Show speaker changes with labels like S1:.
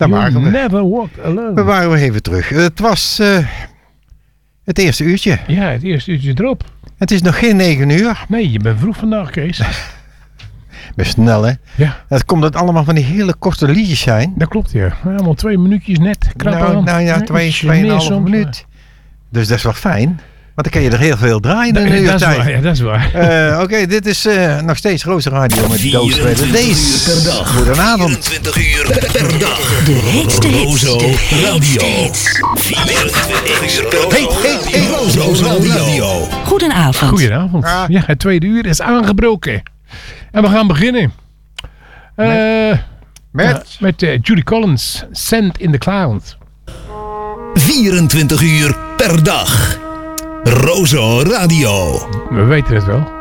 S1: Daar waren we.
S2: Never walked alone.
S1: We waren weer even terug. Het was het eerste uurtje.
S2: Ja, het eerste uurtje erop.
S1: Het is nog geen 9 uur.
S2: Nee, je bent vroeg vandaag, Kees.
S1: Best snel, hè?
S2: Ja,
S1: Dat komt dat allemaal van die hele korte liedjes zijn.
S2: dat klopt, ja. Allemaal 2 minuutjes net.
S1: Nou ja, 2,5 minuut. Dus dat is wel fijn. Want dan kan je er heel veel draaien in een uur tijd.
S2: Waar, ja, dat is waar.
S1: Oké, dit is nog steeds Roze Radio met Doos Redder Days.
S3: Per dag.
S1: Goedenavond.
S3: 24 uur per dag.
S4: De heetste hits.
S3: Rozo Radio. 24 uur per dag. Hey, Rozo Radio.
S4: Goedenavond.
S2: Goedenavond.
S1: Ah.
S2: Ja, het tweede uur is aangebroken. En we gaan beginnen. Met Judy Collins, Sand in the Cloud.
S3: 24 uur per dag. Rozo Radio.
S2: We weten het wel.